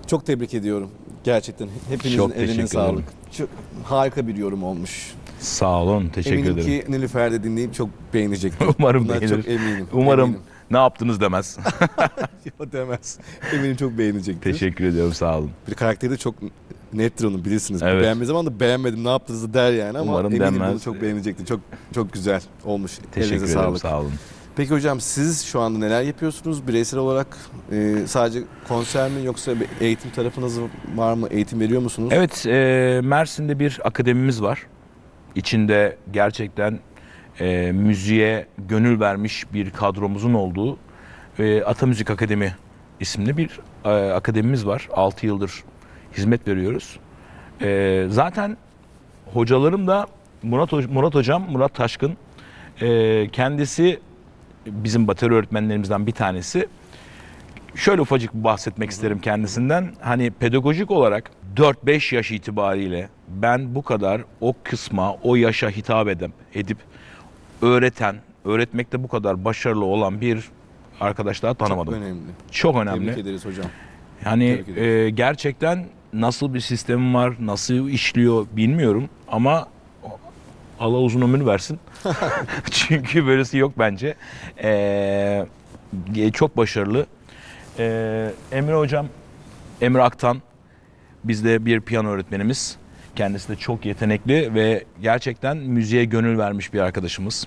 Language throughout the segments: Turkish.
Çok tebrik ediyorum. Gerçekten hepinizin Çok eline teşekkür sağlık. ederim. Çok harika bir yorum olmuş. Sağ olun, teşekkür Eminim ederim. ki Nilüfer de dinleyip çok beğenecektir. Umarım Bundan beğenir. çok eminim. Umarım Eminim. ne yaptınız demez. Yok demez. Eminim çok beğenecektir. Teşekkür ediyorum, sağ olun. Bir karakteri de çok nettir onun, bilirsiniz. Evet. Beğenmediği zaman da beğenmedim, ne yaptınız da der yani, ama Umarım eminim denmez. bunu çok beğenecektir. Çok çok güzel olmuş. Teşekkür Elinize ederim, sağlık. sağ olun. Peki hocam, siz şu anda neler yapıyorsunuz bireysel olarak? Sadece konser mi, yoksa bir eğitim tarafınız var mı? Eğitim veriyor musunuz? Evet, Mersin'de bir akademimiz var. İçinde gerçekten müziğe gönül vermiş bir kadromuzun olduğu Atamüzik Akademi isimli bir akademimiz var. 6 yıldır hizmet veriyoruz. Zaten hocalarım da Murat Hocam, Murat Taşkın. Kendisi bizim bateri öğretmenlerimizden bir tanesi. Şöyle ufacık bahsetmek isterim kendisinden. Hani pedagojik olarak 4-5 yaş itibariyle ben bu kadar o kısma, o yaşa hitap edip öğretmekte bu kadar başarılı olan bir arkadaş daha tanımadım. Çok önemli. Çok önemli. Tebrik ederiz hocam. Yani Tebrik ederiz. gerçekten nasıl bir sistemi var, nasıl işliyor bilmiyorum ama Allah uzun ömür versin. Çünkü böylesi yok bence. Çok başarılı. Emre Hocam, Emre Aktan bizde bir piyano öğretmenimiz. Kendisi de çok yetenekli ve gerçekten müziğe gönül vermiş bir arkadaşımız.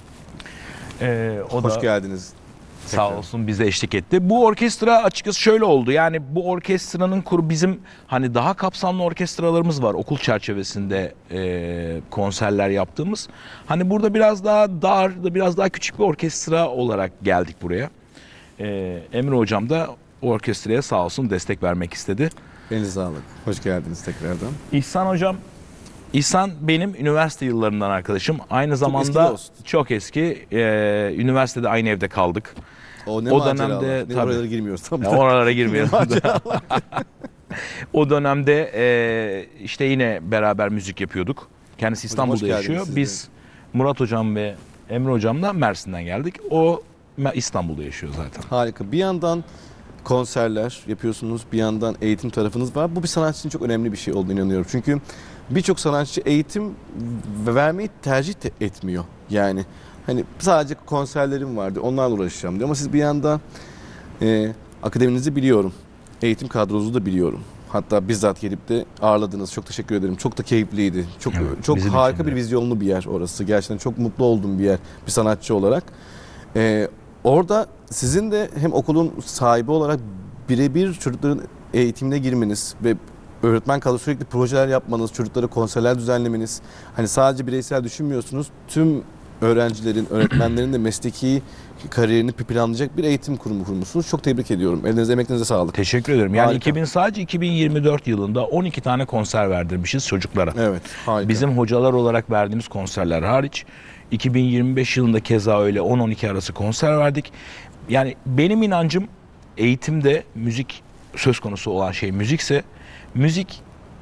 O Hoş da geldiniz. sağ Tekrar. olsun bize eşlik etti. Bu orkestra açıkçası şöyle oldu. Yani bu orkestranın bizim hani daha kapsamlı orkestralarımız var. Okul çerçevesinde konserler yaptığımız. Hani burada biraz daha dar, biraz daha küçük bir orkestra olarak geldik buraya. Emre Hocam da o orkestraya sağ olsun destek vermek istedi. Elinize sağlık. Hoş geldiniz tekrardan. İhsan Hocam, İhsan benim üniversite yıllarından arkadaşım. Aynı zamanda eski dost. çok eski. Üniversitede aynı evde kaldık. O ne O maceralar. dönemde Ne, tabii. oralara girmiyoruz. Tam Ya oralara girmeyelim. maceralar. O dönemde işte yine beraber müzik yapıyorduk. Kendisi hoş İstanbul'da geldiniz yaşıyor. siz de. Biz Murat Hocam ve Emre Hocam'la Mersin'den geldik. O İstanbul'da yaşıyor zaten. Harika. Bir yandan konserler yapıyorsunuz, bir yandan eğitim tarafınız var. Bu bir sanatçı için çok önemli bir şey olduğunu inanıyorum. Çünkü birçok sanatçı eğitim vermeyi tercih etmiyor. Yani hani sadece konserlerim vardı, onlarla uğraşacağım diyor. Ama siz bir yandan akademinizi biliyorum, eğitim kadronuzu da biliyorum. Hatta bizzat gelip de ağırladınız. Çok teşekkür ederim. Çok da keyifliydi. Çok Evet, çok bizim harika için de. bir vizyonlu bir yer orası. Gerçekten çok mutlu olduğum bir yer bir sanatçı olarak. Orada sizin de hem okulun sahibi olarak birebir çocukların eğitimine girmeniz ve öğretmen kadro sürekli projeler yapmanız, çocuklara konserler düzenlemeniz, hani sadece bireysel düşünmüyorsunuz, tüm öğrencilerin, öğretmenlerin de mesleki kariyerini planlayacak bir eğitim kurumu kurmuşsunuz. Çok tebrik ediyorum. Elinize, emeklerinize sağlık. Teşekkür ederim. Yani Harika. sadece 2024 yılında 12 tane konser verdirmişiz çocuklara. Evet, harika. Bizim hocalar olarak verdiğimiz konserler hariç 2025 yılında keza öyle 10-12 arası konser verdik. Yani benim inancım eğitimde müzik söz konusu olan şey müzikse müzik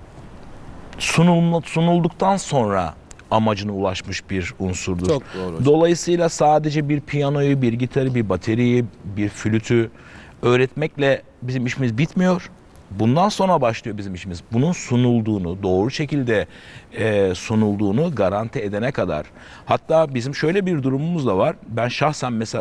sunulduktan sonra amacına ulaşmış bir unsurdur. Çok doğru hocam. Dolayısıyla sadece bir piyanoyu, bir gitarı, bir bateriyi, bir flütü öğretmekle bizim işimiz bitmiyor. Bundan sonra başlıyor bizim işimiz. Bunun sunulduğunu, doğru şekilde sunulduğunu garanti edene kadar. Hatta bizim şöyle bir durumumuz da var. Ben şahsen mesela